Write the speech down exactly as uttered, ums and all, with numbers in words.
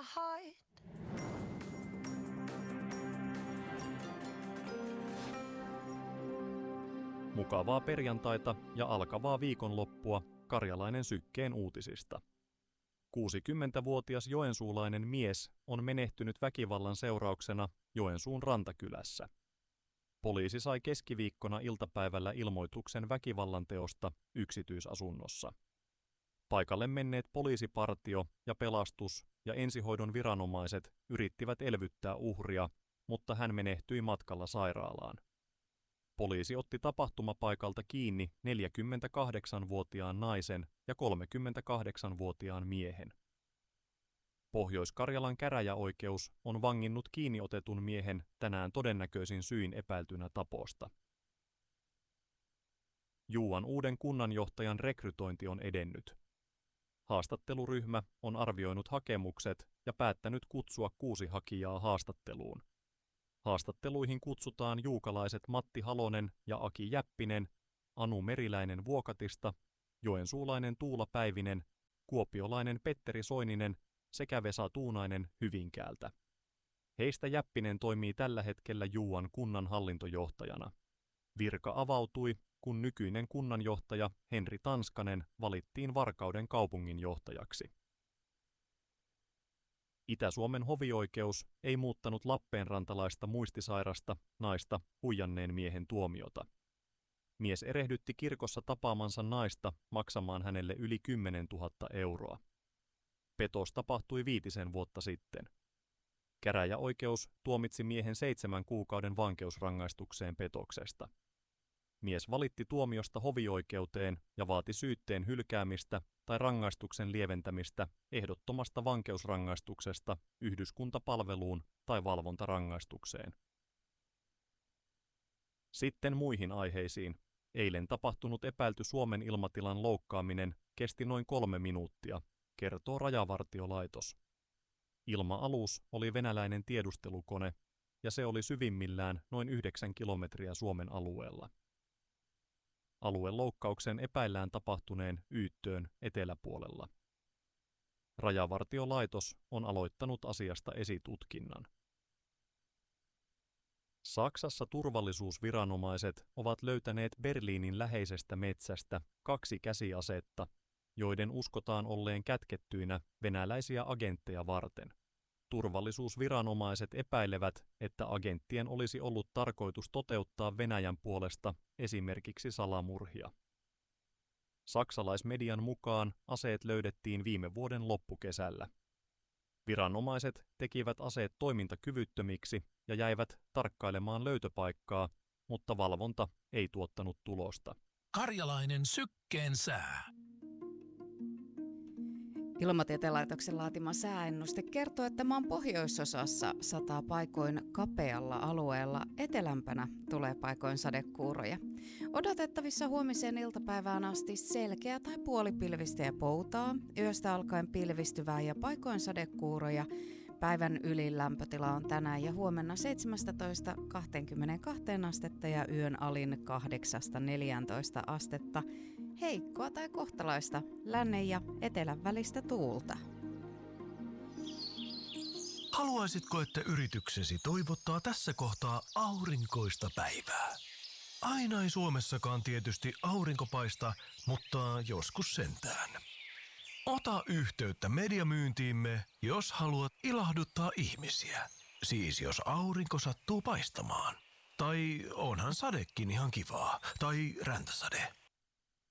hide. Mukavaa perjantaita ja alkavaa viikonloppua Karjalainen Sykkeen uutisista. kuusikymmentävuotias joensuulainen mies on menehtynyt väkivallan seurauksena Joensuun Rantakylässä. Poliisi sai keskiviikkona iltapäivällä ilmoituksen väkivallan teosta yksityisasunnossa. Paikalle menneet poliisipartio ja pelastus- ja ensihoidon viranomaiset yrittivät elvyttää uhria, mutta hän menehtyi matkalla sairaalaan. Poliisi otti tapahtumapaikalta kiinni neljäkymmentäkahdeksanvuotiaan naisen ja kolmekymmentäkahdeksanvuotiaan miehen. Pohjois-Karjalan käräjäoikeus on vanginnut kiinniotetun miehen tänään todennäköisin syin epäiltynä taposta. Juuan uuden kunnanjohtajan rekrytointi on edennyt. Haastatteluryhmä on arvioinut hakemukset ja päättänyt kutsua kuusi hakijaa haastatteluun. Haastatteluihin kutsutaan juukalaiset Matti Halonen ja Aki Jäppinen, Anu Meriläinen Vuokatista, joensuulainen Tuula Päivinen, kuopiolainen Petteri Soininen sekä Vesa Tuunainen Hyvinkäältä. Heistä Jäppinen toimii tällä hetkellä Juuan kunnan hallintojohtajana. Virka avautui, kun nykyinen kunnanjohtaja Henri Tanskanen valittiin Varkauden kaupunginjohtajaksi. Itä-Suomen hovioikeus ei muuttanut Lappeenrantalaista muistisairasta naista huijanneen miehen tuomiota. Mies erehdytti kirkossa tapaamansa naista maksamaan hänelle yli kymmenen tuhatta euroa. Petos tapahtui viitisen vuotta sitten. Käräjäoikeus tuomitsi miehen seitsemän kuukauden vankeusrangaistukseen petoksesta. Mies valitti tuomiosta hovioikeuteen ja vaati syytteen hylkäämistä tai rangaistuksen lieventämistä ehdottomasta vankeusrangaistuksesta yhdyskuntapalveluun tai valvontarangaistukseen. Sitten muihin aiheisiin. Eilen tapahtunut epäilty Suomen ilmatilan loukkaaminen kesti noin kolme minuuttia, kertoo Rajavartiolaitos. Ilma-alus oli venäläinen tiedustelukone ja se oli syvimmillään noin yhdeksän kilometriä Suomen alueella. Alueloukkauksen epäillään tapahtuneen Yyttöön eteläpuolella. Rajavartiolaitos on aloittanut asiasta esitutkinnan. Saksassa turvallisuusviranomaiset ovat löytäneet Berliinin läheisestä metsästä kaksi käsiasetta, joiden uskotaan olleen kätkettyinä venäläisiä agentteja varten. Turvallisuusviranomaiset epäilevät, että agenttien olisi ollut tarkoitus toteuttaa Venäjän puolesta esimerkiksi salamurhia. Saksalaismedian mukaan aseet löydettiin viime vuoden loppukesällä. Viranomaiset tekivät aseet toimintakyvyttömiksi ja jäivät tarkkailemaan löytöpaikkaa, mutta valvonta ei tuottanut tulosta. Karjalainen Sykkeen sää. Ilmatieteen laitoksen laatima sääennuste kertoo, että maan pohjoisosassa sataa paikoin kapealla alueella, etelämpänä tulee paikoin sadekuuroja. Odotettavissa huomiseen iltapäivään asti selkeä tai puolipilvistä ja poutaa, yöstä alkaen pilvistyvää ja paikoin sadekuuroja. Päivän ylin lämpötila on tänään ja huomenna seitsemästätoista kahteenkymmeneenkahteen astetta ja yön alin kahdeksasta neljääntoista astetta. Heikkoa tai kohtalaista lännen ja etelän välistä tuulta. Haluaisitko, että yrityksesi toivottaa tässä kohtaa aurinkoista päivää? Aina ei Suomessakaan tietysti aurinko paista, mutta joskus sentään. Ota yhteyttä mediamyyntiimme, jos haluat ilahduttaa ihmisiä. Siis jos aurinko sattuu paistamaan. Tai onhan sadekin ihan kivaa. Tai räntäsade.